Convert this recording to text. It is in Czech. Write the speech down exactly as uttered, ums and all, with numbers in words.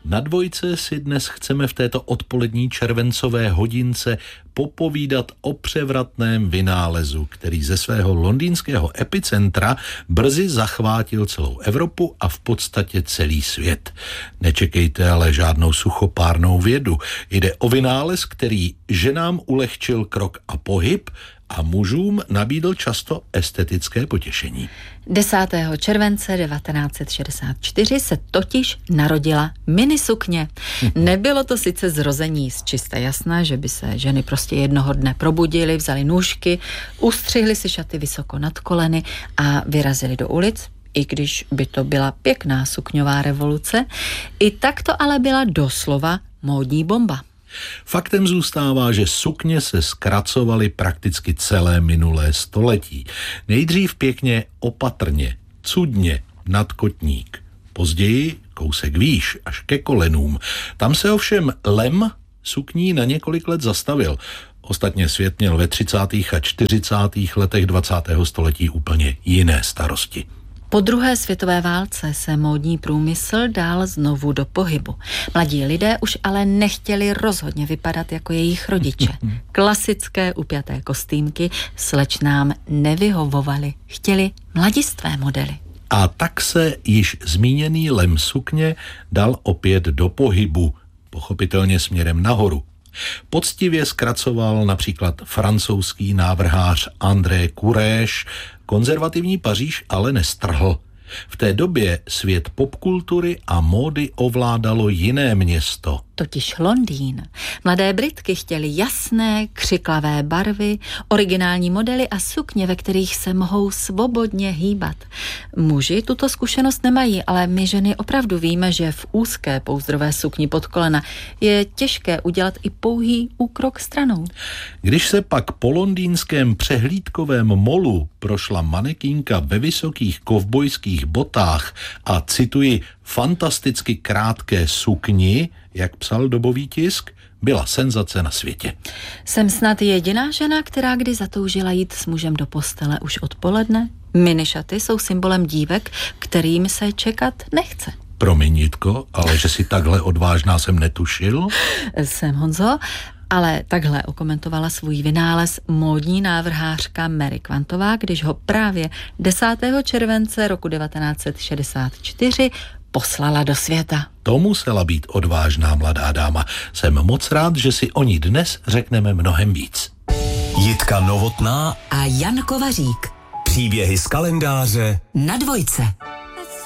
Na Dvojce si dnes chceme v této odpolední červencové hodince popovídat o převratném vynálezu, který ze svého londýnského epicentra brzy zachvátil celou Evropu a v podstatě celý svět. Nečekejte ale žádnou suchopárnou vědu. Jde o vynález, který ženám ulehčil krok a pohyb a mužům nabídl často estetické potěšení. desátého července devatenáct set šedesát čtyři se totiž narodila minisukně. Nebylo to sice zrození z čista jasna, že by se ženy prostě jednoho dne probudily, vzali nůžky, ustřihly si šaty vysoko nad koleny a vyrazili do ulic. I když by to byla pěkná sukňová revoluce, i tak to ale byla doslova módní bomba. Faktem zůstává, že sukně se zkracovaly prakticky celé minulé století. Nejdřív pěkně opatrně, cudně, nad kotník. Později kousek výš, až ke kolenům. Tam se ovšem lem sukní na několik let zastavil. Ostatně svět měl ve třicátých a čtyřicátých letech dvacátého století úplně jiné starosti. Po druhé světové válce se módní průmysl dál znovu do pohybu. Mladí lidé už ale nechtěli rozhodně vypadat jako jejich rodiče. Klasické upjaté kostýmky slečnám nevyhovovaly. Chtěli mladistvé modely. A tak se již zmíněný lem sukně dal opět do pohybu, pochopitelně směrem nahoru. Poctivě zkracoval například francouzský návrhář André Courrèges, konzervativní Paříž ale nestrhl. V té době svět popkultury a módy ovládalo jiné město. Totiž Londýn. Mladé Britky chtěly jasné, křiklavé barvy, originální modely a sukně, ve kterých se mohou svobodně hýbat. Muži tuto zkušenost nemají, ale my ženy opravdu víme, že v úzké pouzdrové sukni pod kolena je těžké udělat i pouhý úkrok stranou. Když se pak po londýnském přehlídkovém molu prošla manekínka ve vysokých kovbojských botách a cituji fantasticky krátké sukni, jak psal dobový tisk, byla senzace na světě. Jsem snad jediná žena, která kdy zatoužila jít s mužem do postele už odpoledne? Minišaty jsou symbolem dívek, kterým se čekat nechce. Promiň, Jitko, ale že si takhle odvážná jsem netušil. Jsem, Honzo, ale takhle okomentovala svůj vynález módní návrhářka Mary Quantová, když ho právě desátého července roku devatenáct set šedesát čtyři poslala do světa. To musela být odvážná mladá dáma. Jsem moc rád, že si o ní dnes řekneme mnohem víc. Jitka Novotná a Jan Kovařík. Příběhy z kalendáře na Dvojce.